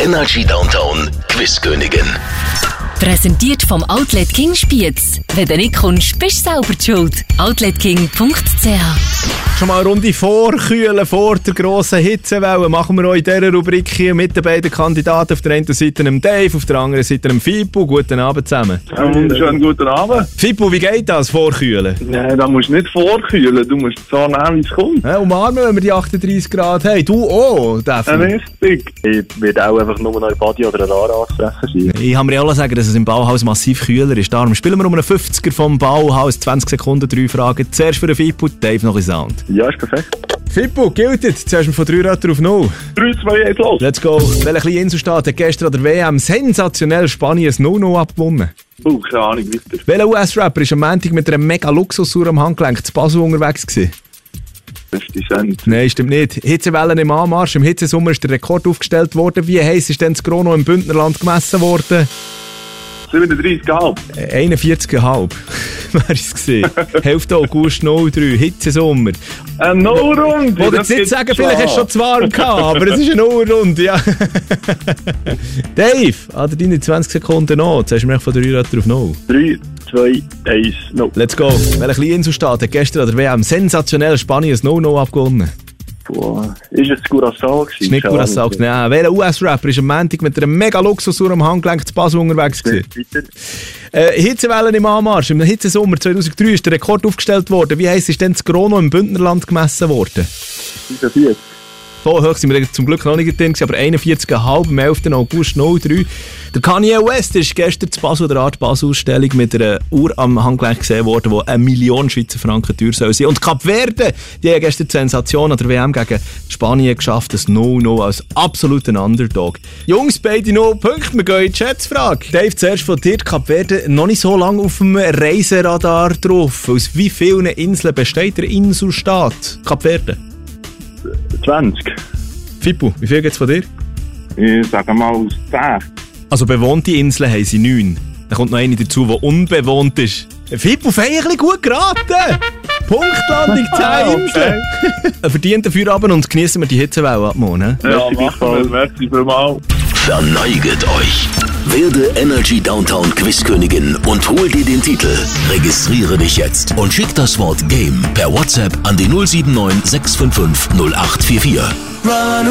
Energy Downtown Quizkönigin. Präsentiert vom Outlet King Spiez. Wenn du nicht kommst, bist du selber die schuld. outletking.ch. Schon mal eine Runde vorkühlen vor der grossen Hitzewelle. Machen wir auch in dieser Rubrik hier mit den beiden Kandidaten. Auf der einen Seite dem Dave, auf der anderen Seite dem Fippo. Guten Abend zusammen. Wunderschönen guten Abend. Fippo, wie geht das, vorkühlen? Nein, da musst du nicht vorkühlen. Du musst so nehmen, wie es kommt. Ja, umarmen, wenn wir die 38 Grad haben. Du auch, Daphne. Richtig. Ich werde auch einfach nur noch ein Body oder ein Lara ansprechen. Ich habe mir alle sagen, dass es im Bauhaus massiv kühler ist. Darum spielen wir um einen 50er vom Bauhaus. 20 Sekunden, 3 Fragen. Zuerst für den Fippo, Dave noch ein Sound. Ja, ist perfekt. Fippo, gilt jetzt. Zuerst mal von 3 Rötter auf 0. 3, 2, 1, los. Let's go. Welcher kleine Inselstaat hat gestern an der WM sensationell Spanien ein 0-0 abgewonnen? Keine Ahnung, weiter. Welcher US-Rapper ist am Montag mit einer mega Luxusuhr am Handgelenk zu Basel unterwegs gewesen? 50 Cent. Nein, stimmt nicht. Hitzewellen im Anmarsch. Im Hitzesommer ist der Rekord aufgestellt worden. Wie heiß ist denn das Chrono im Bündnerland gemessen worden? 37,5. 41,5. Wer ist es gesehen? Hälfte August 03, Hitzesommer. Eine No-Runde. Wollte jetzt nicht sagen, vielleicht hast du schon zu warm gehabt, aber es ist eine No-Runde, ja. Dave, hat deine 20 Sekunden noch. Jetzt hast du mich von 3 Rötter auf 0. 3, 2, 1, 0. Let's go. Welcher kleine Inselstaat hat gestern an der WM sensationell Spanien ein 0-0 abgewonnen? Boah, ist es Curaçao gewesen? Ist nicht Curaçao. Nein, welcher US-Rapper ist am Montag mit einer mega Luxusuhr am Handgelenk zu Basel unterwegs gewesen? Hitzewellen im Anmarsch. Im Hitzesommer 2003 ist der Rekord aufgestellt worden. Wie heisst ist denn das Chrono im Bündnerland gemessen worden? 45. So hoch sind wir zum Glück noch nicht drin, aber 41,5 am 11. August 03. Der Kanye West ist gestern zu Basel der Art Basel-Ausstellung mit einer Uhr am Handgelenk gesehen worden, die 1 Million Schweizer Franken teuer soll sein. Und Kap Verde, die haben gestern die Sensation an der WM gegen Spanien geschafft, das 0-0 als absoluter Underdog. Jungs, beide 0 Punkte, wir gehen in die Schätzfrage. Dave, zuerst von dir, Kap Verde noch nicht so lange auf dem Reiseradar drauf. Aus wie vielen Inseln besteht der Inselstaat Kap Verde? 20. Fippo, wie viel gibt es von dir? Ich sage mal aus 10. Also bewohnte Inseln haben sie 9. Da kommt noch eine dazu, die unbewohnt ist. Fippo, fein ein bisschen gut geraten. Punktlandung 10 Inseln. Ein verdienter Feierabend und genießen wir die Hitzewelle ab morgen. Ja, machen wir. Merci vielmals. Verneiget euch. Werde Energy Downtown Quizkönigin und hol dir den Titel. Registriere dich jetzt und schick das Wort Game per WhatsApp an die 079 655 0844.